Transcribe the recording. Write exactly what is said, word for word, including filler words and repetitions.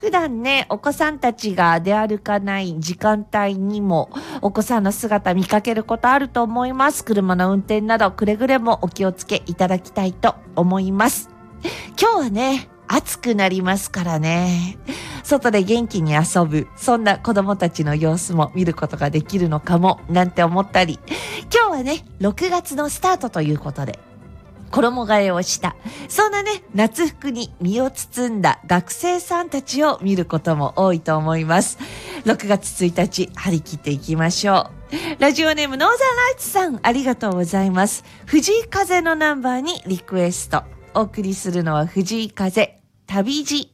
普段ね、お子さんたちが出歩かない時間帯にもお子さんの姿見かけることあると思います。車の運転などくれぐれもお気をつけいただきたいと思います。今日はね、暑くなりますからね、外で元気に遊ぶ、そんな子供たちの様子も見ることができるのかもなんて思ったり、今日はね、ろくがつのスタートということで衣替えをした、そんなね、夏服に身を包んだ学生さんたちを見ることも多いと思います。ろくがつついたち、張り切っていきましょう。ラジオネームノーザンライツさん、ありがとうございます。藤井風のナンバーにリクエスト。お送りするのは藤井風、旅路。